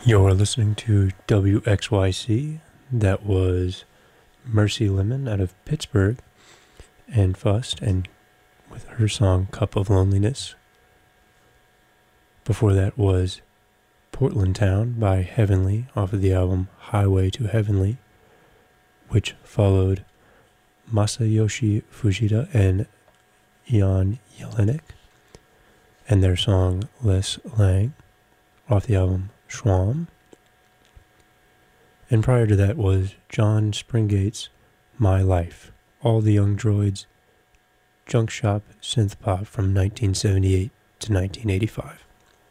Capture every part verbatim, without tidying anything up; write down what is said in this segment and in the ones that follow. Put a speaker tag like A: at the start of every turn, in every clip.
A: You're listening to W X Y C. That was Mercy Lemon out of Pittsburgh and Fust, and with her song Cup of Loneliness. Before that was Portland Town by Heavenly off of the album Highway to Heavenly, which followed Masayoshi Fujita and Jan Jelinek and their song Les Lang off the album Schwam. And prior to that was John Springgate's My Life, All the Young Droids, Junk Shop Synth Pop from nineteen seventy-eight to nineteen eighty-five.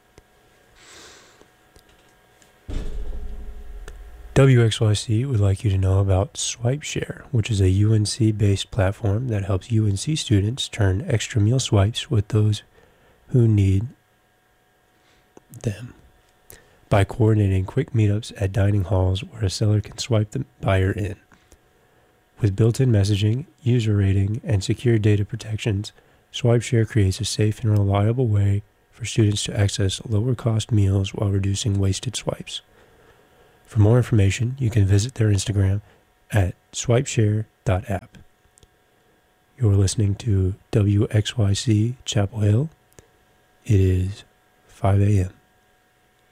A: W X Y C would like you to know about SwipeShare, which is a U N C-based platform that helps U N C students turn extra meal swipes with those who need them by coordinating quick meetups at dining halls where a seller can swipe the buyer in. With built-in messaging, user rating, and secure data protections, SwipeShare creates a safe and reliable way for students to access lower-cost meals while reducing wasted swipes. For more information, you can visit their Instagram at swipeshare dot app. You're listening to W X Y C Chapel Hill. It is five a.m.